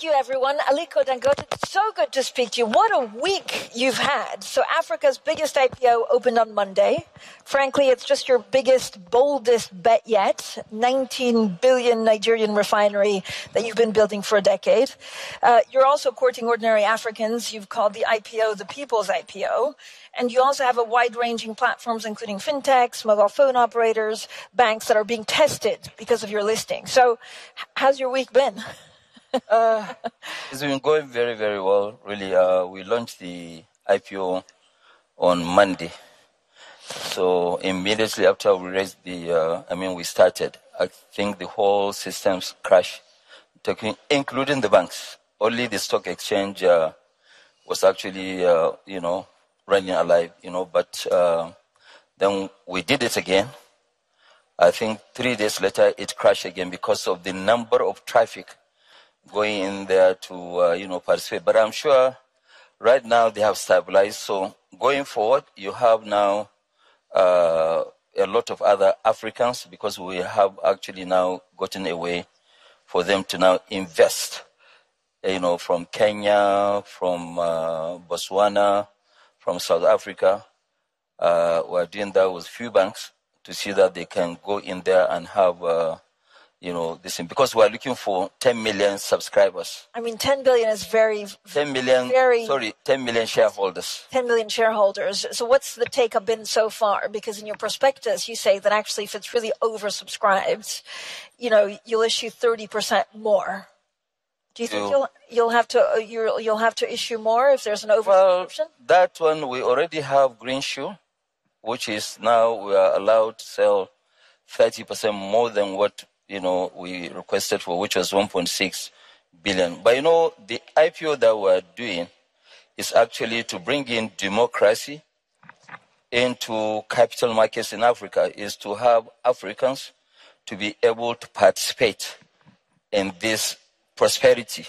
Thank you, everyone. Aliko Dangote, it's so good to speak to you. What a week you've had. So Africa's biggest IPO opened on Monday. Frankly, it's just your biggest, boldest bet yet. 19 billion Nigerian refinery that you've been building for a decade. You're also courting ordinary Africans. You've called the IPO the people's IPO. And you also have a wide-ranging platforms, including fintechs, mobile phone operators, banks that are being tested because of your listing. So how's your week been? It's been going very, very well, really. We launched the IPO on Monday. So immediately after we raised we started. I think the whole systems crashed, including the banks. Only the stock exchange was actually, running alive, but then we did it again. I think 3 days later, it crashed again because of the number of traffic going in there to, participate. But I'm sure right now they have stabilized. So going forward, you have now a lot of other Africans, because we have actually now gotten a way for them to now invest, from Kenya, from Botswana, from South Africa. We're doing that with few banks to see that they can go in there and have this thing, because we're looking for 10 million subscribers. I mean, 10 billion is 10 million shareholders. 10 million shareholders. So what's the take-up been so far? Because in your prospectus, you say that actually if it's really oversubscribed, you'll issue 30% more. Do you think you'll have to issue more if there's an oversubscription? Well, that one, we already have Green Shoe, which is now we are allowed to sell 30% more than what we requested for, which was 1.6 billion. But the IPO that we're doing is actually to bring in democracy into capital markets in Africa, is to have Africans to be able to participate in this prosperity.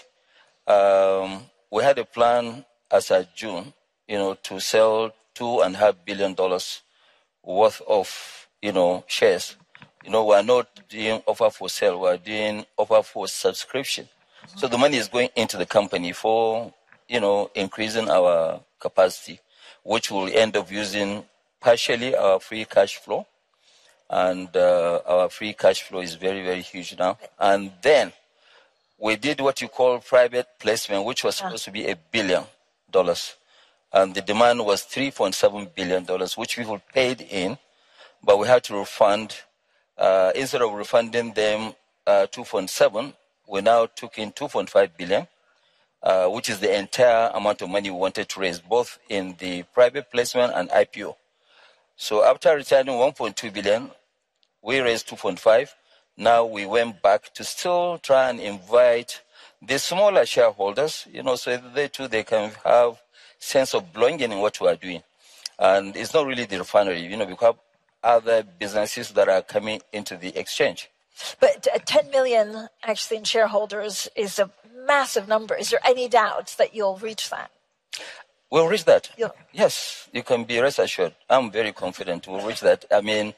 We had a plan as of June, to sell $2.5 billion worth of, shares. We're not doing offer for sale, we're doing offer for subscription. So the money is going into the company for, increasing our capacity, which will end up using partially our free cash flow. And our free cash flow is very, very huge now. And then we did what you call private placement, which was supposed to be $1 billion. And the demand was $3.7 billion, which people paid in, but we had to refund. Instead of refunding them 2.7, we now took in 2.5 billion, which is the entire amount of money we wanted to raise, both in the private placement and IPO. So after returning 1.2 billion, we raised 2.5. Now we went back to still try and invite the smaller shareholders, so they can have sense of belonging in what we are doing. And it's not really the refinery, because other businesses that are coming into the exchange. But 10 million actually in shareholders is a massive number. Is there any doubt that you'll reach that? We'll reach that. Yes, you can be rest assured. I'm very confident we'll reach that. I mean,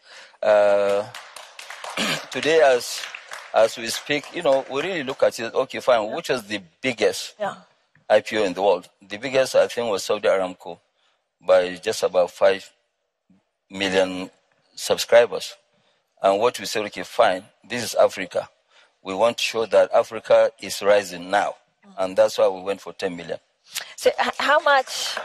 today as we speak, we really look at it, okay, fine, which is the biggest IPO in the world? The biggest, I think, was Saudi Aramco by just about 5 million subscribers. And what we say, okay, fine, this is Africa. We want to show that Africa is rising now. And that's why we went for 10 million. So how much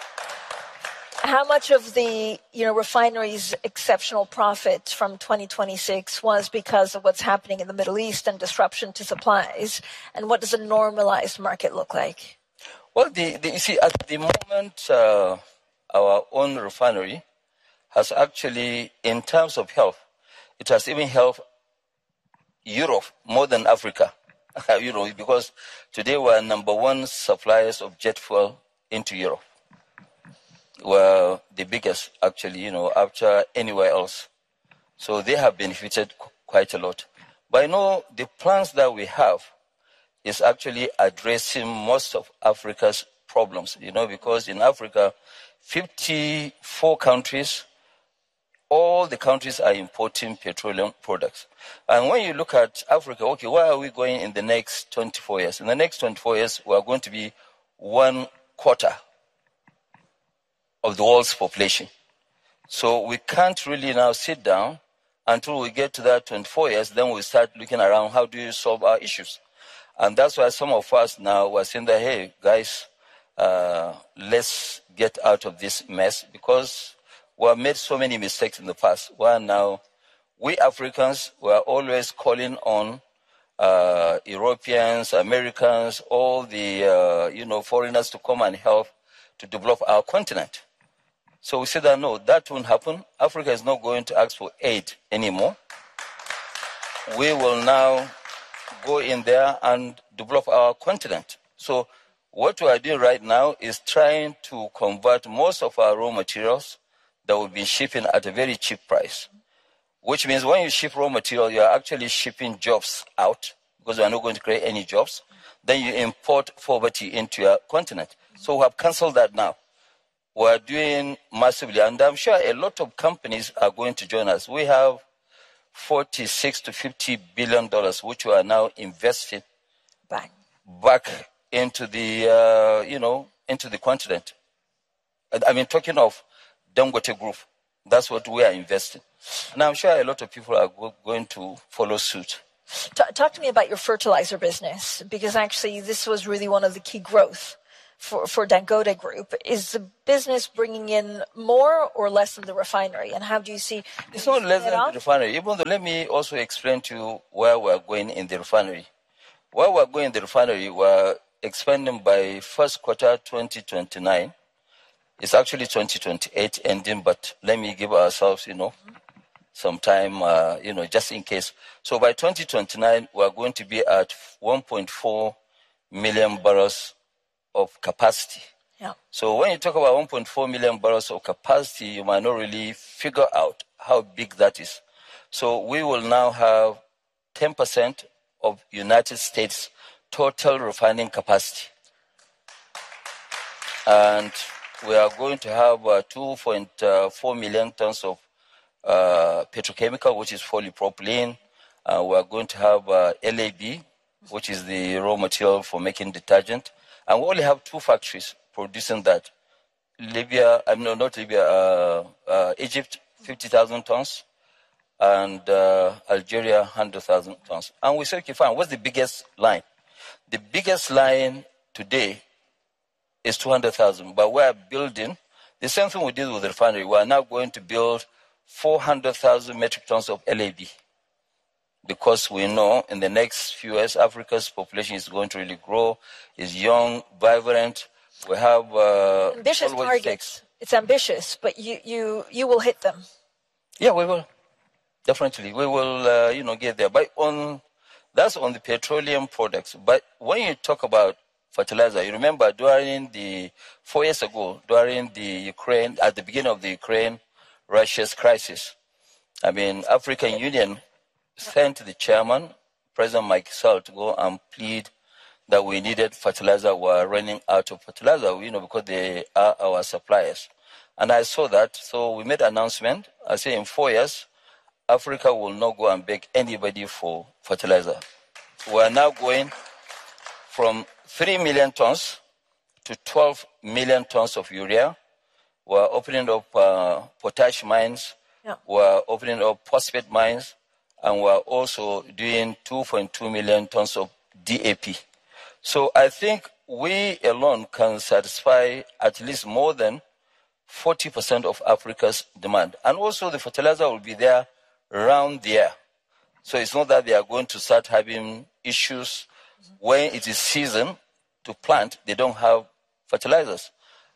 of the refinery's exceptional profit from 2026 was because of what's happening in the Middle East and disruption to supplies? And what does a normalized market look like? Well, you see, at the moment, our own refinery has actually, in terms of health, it has even helped Europe more than Africa. Because today we're number one suppliers of jet fuel into Europe. We're the biggest, actually, after anywhere else. So they have benefited quite a lot. But the plans that we have is actually addressing most of Africa's problems, because in Africa, 54 countries, all the countries are importing petroleum products. And when you look at Africa, okay, where are we going in the next 24 years? In the next 24 years, we are going to be 1/4 of the world's population. So we can't really now sit down until we get to that 24 years, then we start looking around, how do you solve our issues? And that's why some of us now were saying that, hey, guys, let's get out of this mess, because we have made so many mistakes in the past. Where now we Africans were always calling on Europeans, Americans, all the foreigners to come and help to develop our continent. So we said that no, that won't happen. Africa is not going to ask for aid anymore. We will now go in there and develop our continent. So what we are doing right now is trying to convert most of our raw materials that we've been shipping at a very cheap price, which means when you ship raw material, you are actually shipping jobs out, because we are not going to create any jobs. Then you import poverty into your continent. So we have canceled that now. We are doing massively, and I'm sure a lot of companies are going to join us. We have $46 to $50 billion, which we are now investing back into the, into the continent. I mean, talking of Dangote Group, that's what we are investing. And I'm sure a lot of people are going to follow suit. Talk to me about your fertilizer business, because actually this was really one of the key growth for Dangote Group. Is the business bringing in more or less than the refinery? And how do you see... It's not less than the refinery. Even though, let me also explain to you where we're going in the refinery. Where we're going in the refinery, we're expanding by first quarter 2029. It's actually 2028 ending, but let me give ourselves, some time, just in case. So by 2029, we're going to be at 1.4 million barrels of capacity. Yeah. So when you talk about 1.4 million barrels of capacity, you might not really figure out how big that is. So we will now have 10% of United States total refining capacity. And we are going to have 2.4 million tons of petrochemical, which is polypropylene. We are going to have LAB, which is the raw material for making detergent. And we only have 2 factories producing that. Egypt, 50,000 tons, and Algeria, 100,000 tons. And we said, okay, fine, what's the biggest line? The biggest line today is 200,000, but we're building the same thing we did with the refinery. We're now going to build 400,000 metric tons of LAB, because we know in the next few years, Africa's population is going to really grow, is young, vibrant. We have ambitious targets. It's ambitious, but you will hit them. Yeah, we will. Definitely. We will, get there. But that's on the petroleum products. But when you talk about fertilizer, you remember during 4 years ago, during at the beginning of the Ukraine-Russia's crisis, I mean, African Union sent the chairman, President Macky Sall, to go and plead that we needed fertilizer. We're running out of fertilizer, because they are our suppliers. And I saw that, so we made an announcement. I say in 4 years, Africa will not go and beg anybody for fertilizer. We're now going from 3 million tons to 12 million tons of urea. We're opening up potash mines. Yeah. We're opening up phosphate mines. And we're also doing 2.2 million tons of DAP. So I think we alone can satisfy at least more than 40% of Africa's demand. And also the fertilizer will be there around the year. So it's not that they are going to start having issues when it is season to plant, they don't have fertilizers.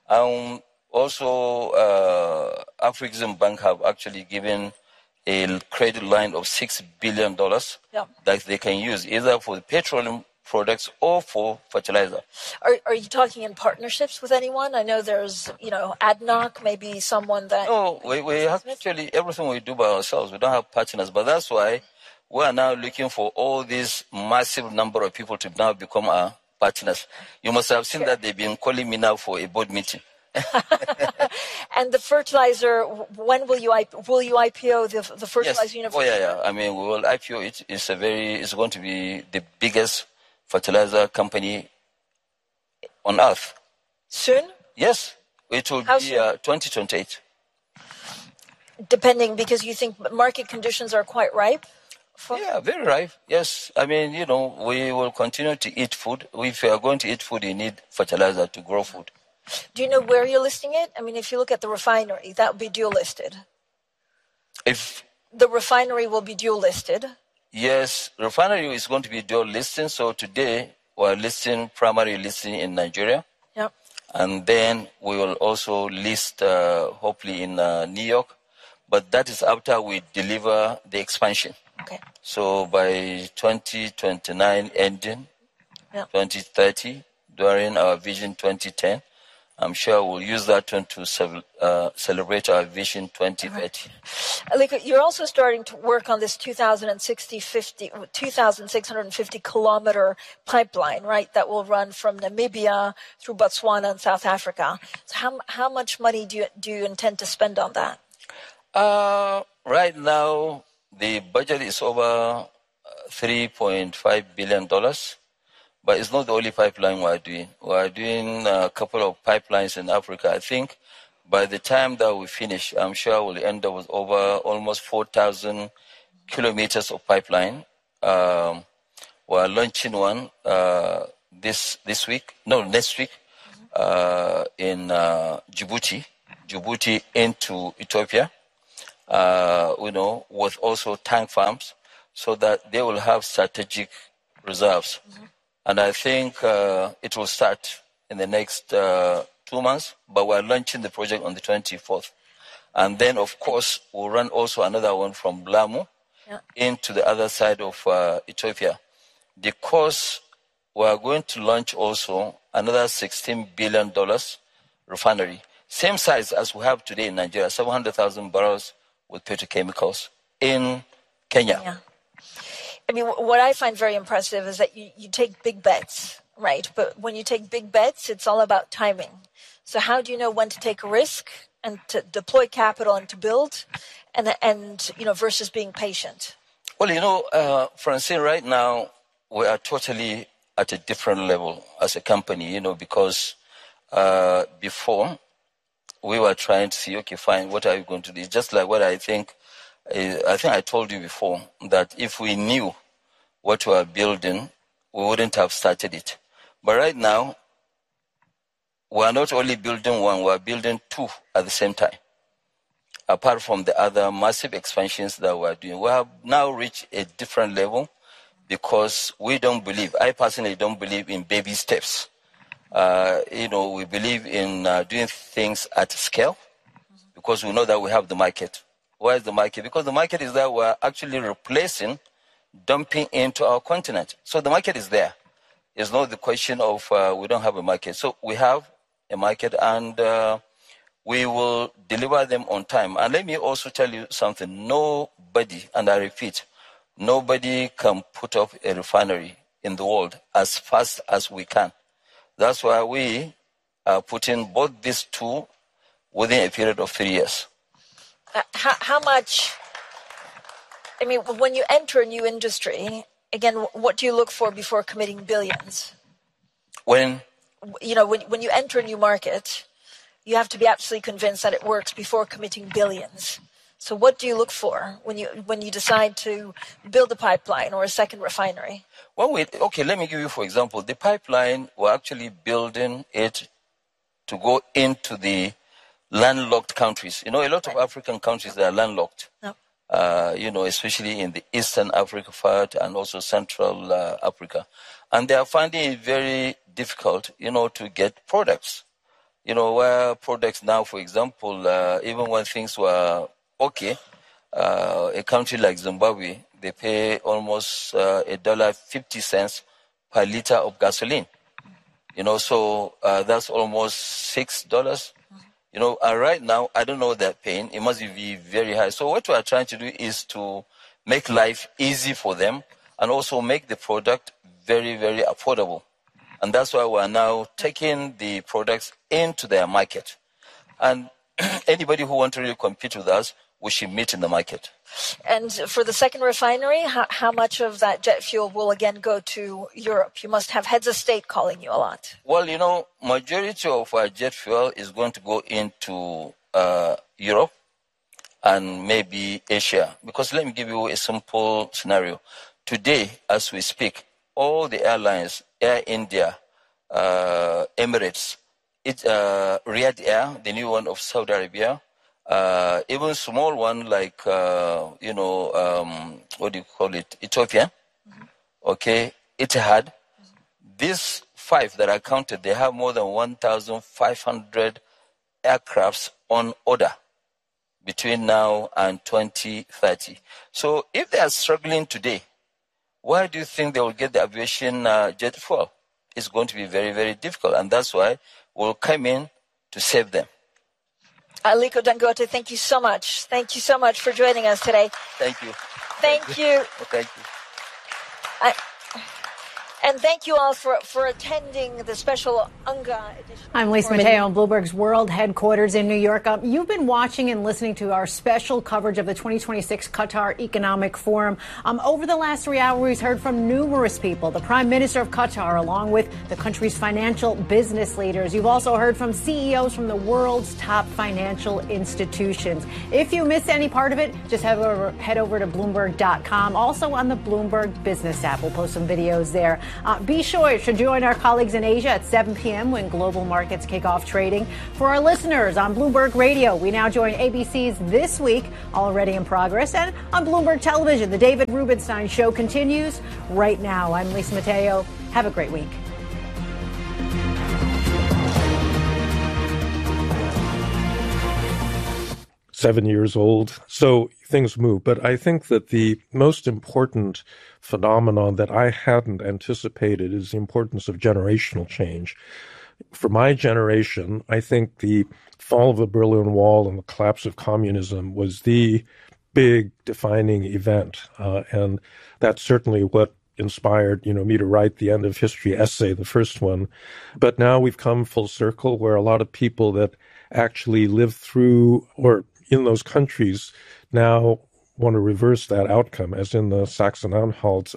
Also, Afrexim Bank have actually given a credit line of $6 billion that they can use either for the petroleum products or for fertilizer. Are you talking in partnerships with anyone? I know there's, ADNOC, maybe someone that... No, we have actually everything we do by ourselves. We don't have partners, but that's why we are now looking for all this massive number of people to now become our partners. You must have seen that they've been calling me now for a board meeting. And the fertilizer, when will you IPO the fertilizer Yes. unit? Oh, yeah. I mean, we will IPO it. It's going to be the biggest fertilizer company on earth. Soon? Yes. It will How be soon? 2028. Depending, because you think market conditions are quite ripe? Yeah, very ripe. Yes. I mean, we will continue to eat food. If you are going to eat food, you need fertilizer to grow food. Do you know where you're listing it? I mean, if you look at the refinery, that will be dual listed. If The refinery will be dual listed. Yes, refinery is going to be dual listing. So today we're primary listing in Nigeria. Yeah. And then we will also list hopefully in New York. But that is after we deliver the expansion. Okay. So by 2029 ending, Yeah. 2030, during our Vision 2010, I'm sure we'll use that one to celebrate our Vision 2030. Like, you're also starting to work on this 2,650 kilometer pipeline, right? That will run from Namibia through Botswana and South Africa. So how much money do you intend to spend on that? Right now, the budget is over $3.5 billion. But it's not the only pipeline we're doing. We're doing a couple of pipelines in Africa. I think by the time that we finish, I'm sure we'll end up with over almost 4,000 kilometers of pipeline. We're launching one next week, in Djibouti into Ethiopia, with also tank farms, so that they will have strategic reserves. Mm-hmm. And I think it will start in the next 2 months, but we're launching the project on the 24th. And then, of course, we'll run also another one from Lamu into the other side of Ethiopia. Because we're going to launch also another $16 billion refinery, same size as we have today in Nigeria, 700,000 barrels with petrochemicals in Kenya. Yeah. I mean, what I find very impressive is that you take big bets, right? But when you take big bets, it's all about timing. So how do you know when to take a risk and to deploy capital and to build, and versus being patient? Well, Francine, right now we are totally at a different level as a company, because before we were trying to see, okay, fine, what are you going to do? Just like what I think I told you before, that if we knew what we are building, we wouldn't have started it. But right now, we are not only building one, we are building two at the same time. Apart from the other massive expansions that we are doing, we have now reached a different level because I personally don't believe in baby steps. We believe in doing things at scale because we know that we have the market. Why is the market? Because the market is that we're actually replacing dumping into our continent. So the market is there. It's not the question of we don't have a market. So we have a market, and we will deliver them on time. And let me also tell you something. Nobody, and I repeat, nobody can put up a refinery in the world as fast as we can. That's why we are putting both these two within a period of 3 years. How much, I mean, when you enter a new industry, again, what do you look for before committing billions? When you enter a new market, you have to be absolutely convinced that it works before committing billions. So what do you look for when you decide to build a pipeline or a second refinery? Well, let me give you, for example, the pipeline, we're actually building it to go into the landlocked countries. A lot of African countries that are landlocked, especially in the Eastern Africa part and also Central Africa. And they are finding it very difficult, to get products. Where products now, for example, even when things were okay, a country like Zimbabwe, they pay almost $1.50 per liter of gasoline. So that's almost $6. And right now, I don't know that pain. It must be very high. So what we are trying to do is to make life easy for them and also make the product very, very affordable. And that's why we are now taking the products into their market. And anybody who wants to really compete with us, we should meet in the market. And for the second refinery, how much of that jet fuel will again go to Europe? You must have heads of state calling you a lot. Well, majority of our jet fuel is going to go into Europe and maybe Asia. Because let me give you a simple scenario. Today, as we speak, all the airlines, Air India, Emirates, Riyadh Air, the new one of Saudi Arabia, even small one like, what do you call it, Ethiopia, okay, Etihad. These 5 that are counted, they have more than 1,500 aircrafts on order between now and 2030. So if they are struggling today, where do you think they will get the aviation jet fuel? It's going to be very, very difficult. And that's why we'll come in to save them. Aliko Dangote, thank you so much. Thank you so much for joining us today. Thank you. Thank you. Thank you. And thank you all for attending the special UNGA edition. I'm Lisa Mateo on Bloomberg's World Headquarters in New York. You've been watching and listening to our special coverage of the 2026 Qatar Economic Forum. Over the last 3 hours, we've heard from numerous people, the Prime Minister of Qatar, along with the country's financial business leaders. You've also heard from CEOs from the world's top financial institutions. If you missed any part of it, just head over to Bloomberg.com. Also on the Bloomberg Business app. We'll post some videos there. Be sure to join our colleagues in Asia at 7 p.m. when global markets kick off trading. For our listeners on Bloomberg Radio, we now join ABC's This Week, already in progress. And on Bloomberg Television, the David Rubenstein Show continues right now. I'm Lisa Mateo. Have a great week. Seven years old, so things move. But I think that the most important phenomenon that I hadn't anticipated is the importance of generational change. For my generation, I think the fall of the Berlin Wall and the collapse of communism was the big defining event. And that's certainly what inspired, me to write the End of History essay, the first one. But now we've come full circle where a lot of people that actually lived through or in those countries now want to reverse that outcome, as in the Saxe-Anhalt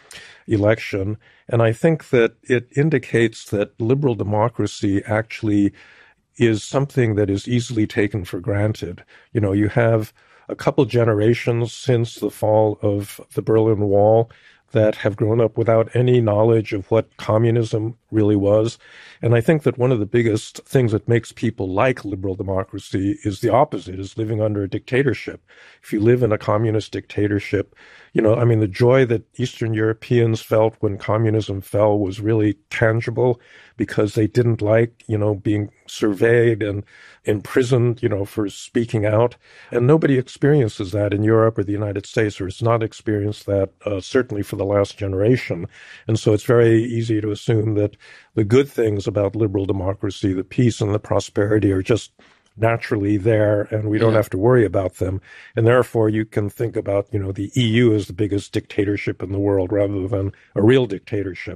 election. And I think that it indicates that liberal democracy actually is something that is easily taken for granted. You have a couple generations since the fall of the Berlin Wall that have grown up without any knowledge of what communism really was. And I think that one of the biggest things that makes people like liberal democracy is the opposite, is living under a dictatorship. If you live in a communist dictatorship, the joy that Eastern Europeans felt when communism fell was really tangible because they didn't like, being surveyed and imprisoned, for speaking out. And nobody experiences that in Europe or the United States, or has not experienced that, certainly for the last generation. And so it's very easy to assume that the good things about liberal democracy, the peace and the prosperity, are just naturally there, and we don't have to worry about them. And therefore, you can think about, the EU as the biggest dictatorship in the world rather than a real dictatorship.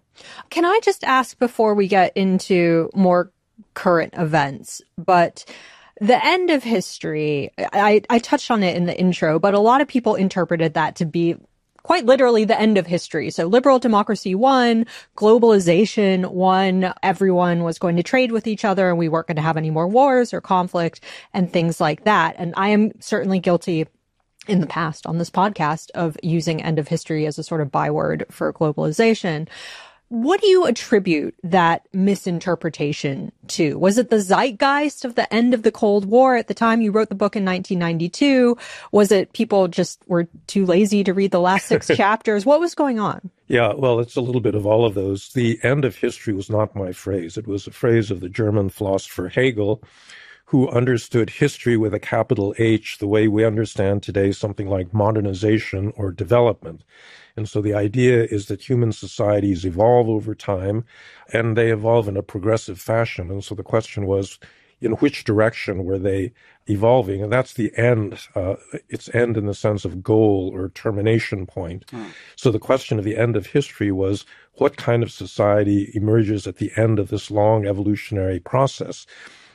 Can I just ask before we get into more current events, but the end of history, I touched on it in the intro, but a lot of people interpreted that to be quite literally the end of history. So liberal democracy won, globalization won, everyone was going to trade with each other, and we weren't going to have any more wars or conflict and things like that. And I am certainly guilty in the past on this podcast of using end of history as a sort of byword for globalization. What do you attribute that misinterpretation to? Was it the zeitgeist of the end of the Cold War at the time you wrote the book in 1992? Was it people just were too lazy to read the last 6 chapters? What was going on? Yeah, well, it's a little bit of all of those. The end of history was not my phrase. It was a phrase of the German philosopher Hegel, who understood history with a capital H the way we understand today something like modernization or development. And so the idea is that human societies evolve over time, and they evolve in a progressive fashion. And so the question was, in which direction were they evolving? And that's the end. It's end in the sense of goal or termination point. So the question of the end of history was, what kind of society emerges at the end of this long evolutionary process?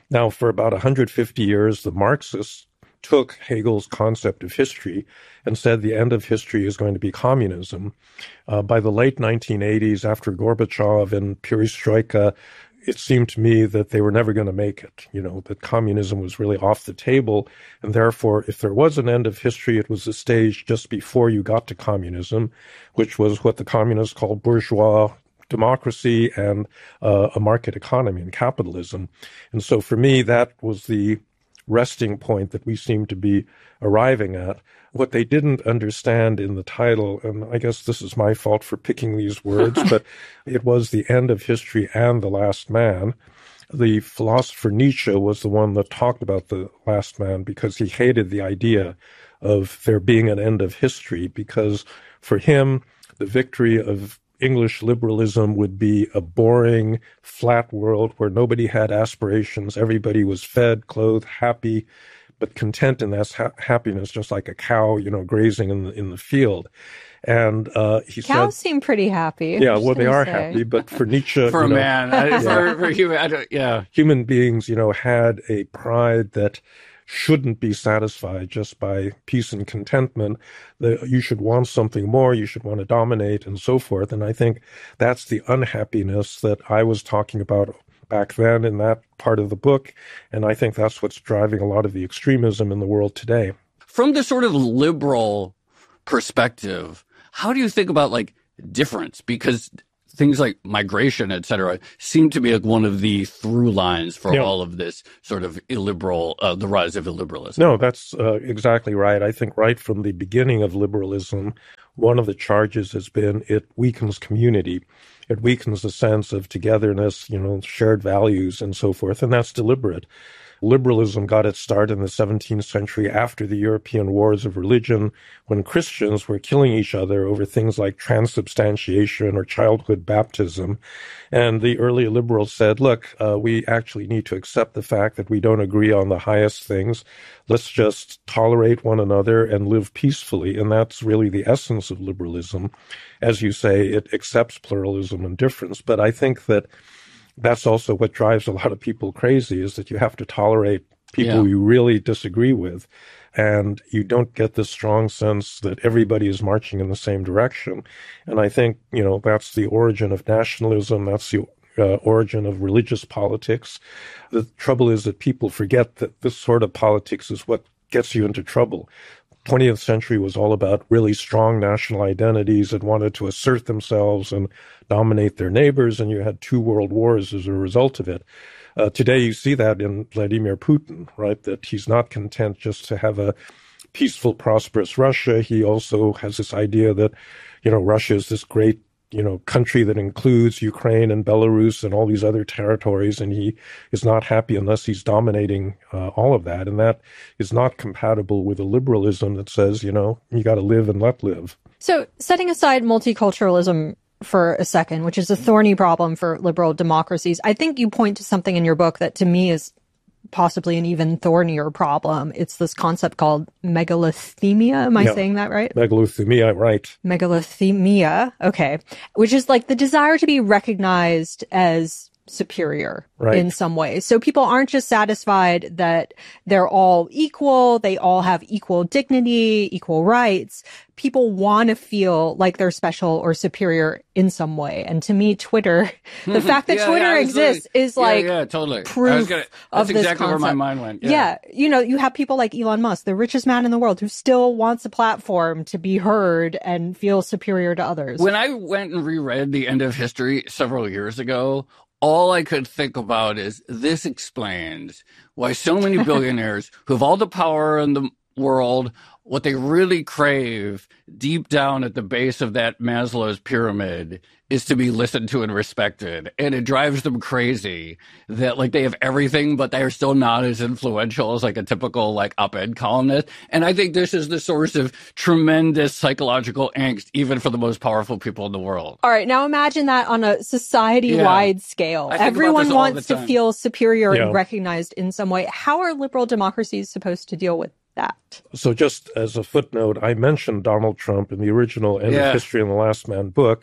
Now, for about 150 years, the Marxists took Hegel's concept of history and said the end of history is going to be communism. By the late 1980s, after Gorbachev and Perestroika, it seemed to me that they were never going to make it, that communism was really off the table. And therefore, if there was an end of history, it was the stage just before you got to communism, which was what the communists called bourgeois democracy and a market economy and capitalism. And so for me, that was the resting point that we seem to be arriving at. What they didn't understand in the title, and I guess this is my fault for picking these words, but it was the end of history and the last man. The philosopher Nietzsche was the one that talked about the last man because he hated the idea of there being an end of history, because for him, the victory of English liberalism would be a boring, flat world where nobody had aspirations. Everybody was fed, clothed, happy, but content in that happiness, just like a cow, grazing in the field. And he said, cows seem pretty happy. Yeah, well, they are happy, but for Nietzsche, for a man, for human, human beings, had a pride that shouldn't be satisfied just by peace and contentment. You should want something more, you should want to dominate, and so forth. And I think that's the unhappiness that I was talking about back then in that part of the book. And I think that's what's driving a lot of the extremism in the world today. From the sort of liberal perspective, how do you think about difference? Because things like migration, et cetera, seem to be one of the through lines for all of this sort of illiberal, the rise of illiberalism. No, that's exactly right. I think right from the beginning of liberalism, one of the charges has been it weakens community. It weakens the sense of togetherness, shared values and so forth, and that's deliberate. Liberalism got its start in the 17th century after the European wars of religion, when Christians were killing each other over things like transubstantiation or childhood baptism. And the early liberals said, look, we actually need to accept the fact that we don't agree on the highest things. Let's just tolerate one another and live peacefully. And that's really the essence of liberalism. As you say, it accepts pluralism and difference. But I think that that's also what drives a lot of people crazy, is that you have to tolerate people you really disagree with. And you don't get this strong sense that everybody is marching in the same direction. And I think, that's the origin of nationalism. That's the origin of religious politics. The trouble is that people forget that this sort of politics is what gets you into trouble. 20th century was all about really strong national identities that wanted to assert themselves and dominate their neighbors, and you had 2 world wars as a result of it. Today you see that in Vladimir Putin, right, that he's not content just to have a peaceful, prosperous Russia. He also has this idea that, Russia is this great country that includes Ukraine and Belarus and all these other territories, and he is not happy unless he's dominating all of that. And that is not compatible with a liberalism that says, you got to live and let live. So setting aside multiculturalism for a second, which is a thorny problem for liberal democracies, I think you point to something in your book that to me is possibly an even thornier problem. It's this concept called megalithemia. Am I saying that right? Megalithemia, right. Megalithemia, okay. Which is the desire to be recognized as superior in some way. So people aren't just satisfied that they're all equal, they all have equal dignity, equal rights. People want to feel like they're special or superior in some way. And to me, Twitter, the fact that Twitter exists is totally. Proof of that's this exactly concept. Where my mind went. Yeah. You have people like Elon Musk, the richest man in the world, who still wants a platform to be heard and feel superior to others. When I went and reread The End of History several years ago, all I could think about is this explains why so many billionaires who have all the power in the world, what they really crave deep down at the base of that Maslow's pyramid is to be listened to and respected. And it drives them crazy that they have everything, but they are still not as influential as a typical op-ed columnist. And I think this is the source of tremendous psychological angst, even for the most powerful people in the world. All right. Now imagine that on a society-wide scale. Everyone wants to feel superior and recognized in some way. How are liberal democracies supposed to deal with that? So just as a footnote, I mentioned Donald Trump in the original End of History and the Last Man book.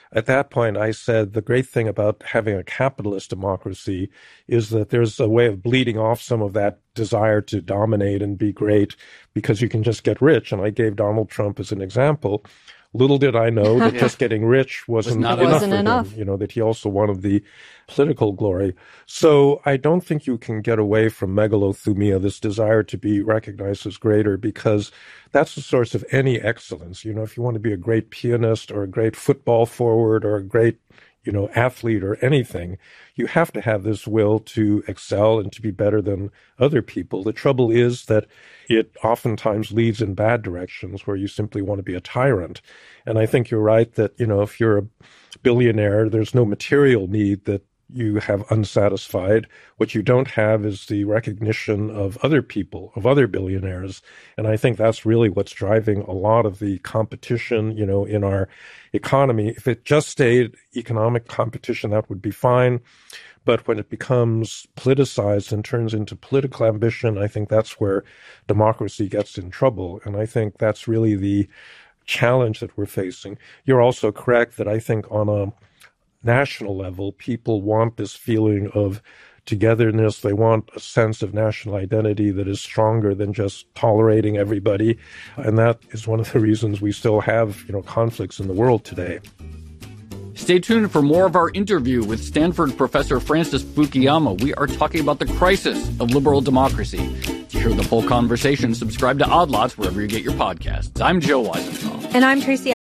at that point, I said the great thing about having a capitalist democracy is that there's a way of bleeding off some of that desire to dominate and be great because you can just get rich. And I gave Donald Trump as an example. Little did I know that just getting rich wasn't enough for him, that he also wanted the political glory. So I don't think you can get away from megalothumia, this desire to be recognized as greater, because that's the source of any excellence. If you want to be a great pianist or a great football forward or a great athlete or anything, you have to have this will to excel and to be better than other people. The trouble is that it oftentimes leads in bad directions where you simply want to be a tyrant. And I think you're right that, if you're a billionaire, there's no material need that you have unsatisfied. What you don't have is the recognition of other people, of other billionaires. And I think that's really what's driving a lot of the competition, in our economy. If it just stayed economic competition, that would be fine. But when it becomes politicized and turns into political ambition, I think that's where democracy gets in trouble. And I think that's really the challenge that we're facing. You're also correct that I think on a national level, people want this feeling of togetherness. They want a sense of national identity that is stronger than just tolerating everybody. And that is one of the reasons we still have, conflicts in the world today. Stay tuned for more of our interview with Stanford professor Francis Fukuyama. We are talking about the crisis of liberal democracy. To hear the full conversation, subscribe to Odd Lots wherever you get your podcasts. I'm Joe Weisenthal. And I'm Tracy